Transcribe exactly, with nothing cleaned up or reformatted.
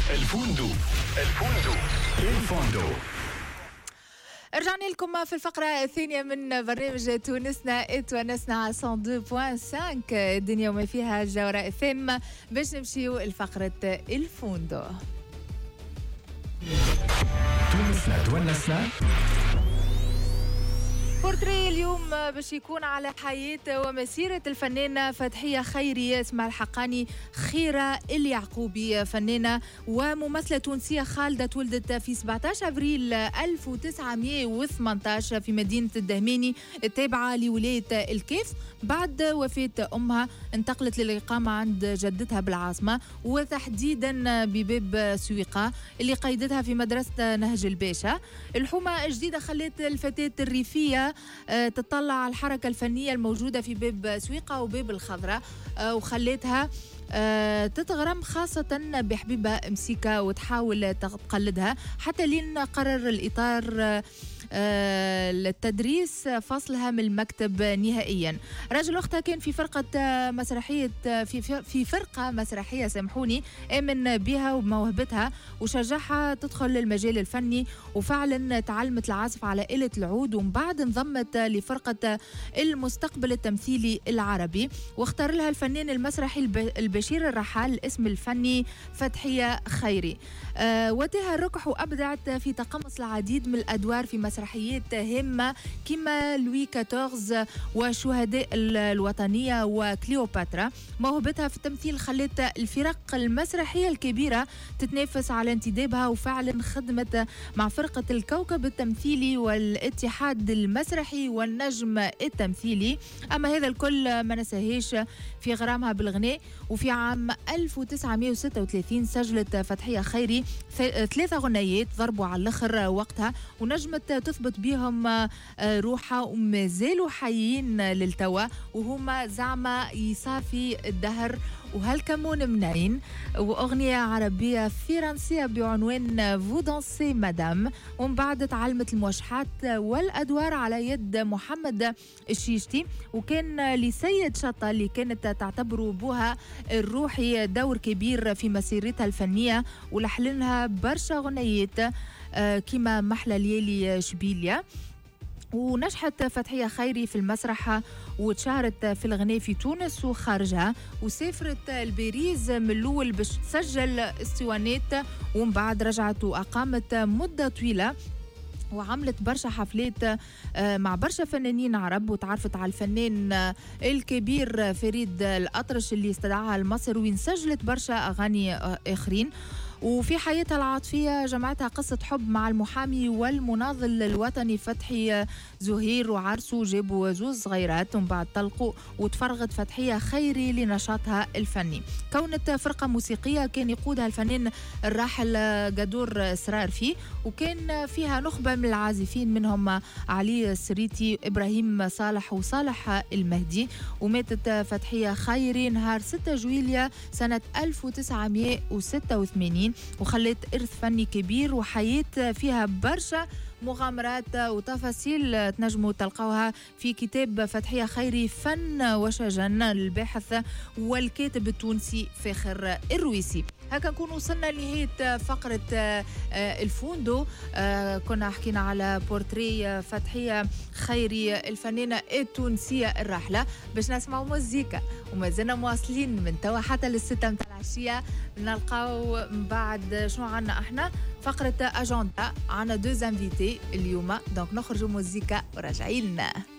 الفندق الفندق الفندق. رجعنا لكم في الفقرة الثانية من برنامج تونسنا اتونسنا على مية واثنين فاصلة خمسة الدنيا وما فيها الجوراء الثام باش نمشيو لفقرة الفندق. تونسنا تونسنا بورتري اليوم باش يكون على حياة ومسيرة الفنانة فتحية خيري اسمها الحقاني خيرة اليعقوبي، فنانة وممثلة تونسية خالدة تولدت في سبعة عشر أبريل ألف وتسعمائة وثمانية عشر في مدينة الدهماني التابعة لولاية الكيف. بعد وفاة أمها انتقلت للإقامة عند جدتها بالعاصمة وتحديدا بباب سويقة اللي قيدتها في مدرسة نهج الباشا. الحومة الجديدة خلت الفتاة الريفية تطلع على الحركة الفنية الموجودة في باب سويقة وباب الخضراء وخلتها تتغرم خاصة بحبيبة مسيكا وتحاول تقلدها حتى لين قرر الإطار التدريس فصلها من المكتب نهائيا. رجل أختها كان في فرقة مسرحية في في فرقة مسرحية سامحوني، آمن بها وبموهبتها وشجعها تدخل للمجال الفني، وفعلا تعلمت العزف على آلة العود ومن بعد انضمت لفرقة المستقبل التمثيلي العربي واختار لها الفنان المسرحي البشير الرحال الاسم الفني فتحية خيري. أه وتها الركح وأبدعت في تقمص العديد من الأدوار في مسرحيات هامة كما لوي أربعطاش وشهداء الوطنية وكليوباترا. موهبتها في التمثيل خلت الفرق المسرحية الكبيرة تتنافس على انتدابها، وفعلا خدمت مع فرقة الكوكب التمثيلي والاتحاد المسرحي والنجم التمثيلي. أما هذا الكل ما نساهيش في غرامها بالغناء، وفي عام ألف وتسعمائة وستة وثلاثين سجلت فتحية خيري ثلاثة غنيات ضربوا على الآخر وقتها ونجمت تثبت بهم روحها وما زالوا حيين للتوا، وهما زعما يصافي الدهر وهل كمون منين، وأغنية عربية فرنسية بعنوان فو دانسي مدام. ومن بعد تعلمت الموشحات والأدوار على يد محمد الشيشتي، وكان لسيد شطة اللي كانت تعتبره بوها الروحي دور كبير في مسيرتها الفنية ولحلنها برشا غنيات كما محلى ليالي شبيليا. ونجحت فتحية خيري في المسرح وتشهرت في الغناء في تونس وخارجها، وسافرت الباريس من الأول باش تسجل اسطوانات، ومن بعد رجعت وأقامت مدة طويلة وعملت برشا حفلات مع برشا فنانين عرب، وتعرفت على الفنان الكبير فريد الأطرش اللي استدعاها لمصر وين سجلت برشا أغاني آخرين. وفي حياتها العاطفية جمعتها قصة حب مع المحامي والمناضل الوطني فتحي زهير وعرسه جابوا زوز صغيرات، ومن بعد طلقوا وتفرغت فتحية خيري لنشاطها الفني. كونت فرقة موسيقية كان يقودها الفنان الراحل قدور سرارفي، وكان فيها نخبة من العازفين منهم علي السريتي إبراهيم صالح وصالح المهدي. وماتت فتحية خيري نهار ستة جويليا سنة ألف وتسعمائة وستة وثمانين، وخلت إرث فني كبير وحياة فيها برشا مغامرات وتفاصيل تنجموا تلقوها في كتاب فتحية خيري فن وشجن الباحث والكاتب التونسي فاخر الرويسي. هكا نكون وصلنا لنهاية فقرة الفوندو. كنا حكينا على بورتري فتحية خيري الفنانة التونسية الراحلة. باش نسمعوا موزيكا وما زلنا مواصلين من توا حتى للستة متاع العشية. نلقاو من بعد شنو عنا احنا فقرة أجندا، عنا دوز انفيتي اليوم، دونك نخرجوا موزيكا وراجعين.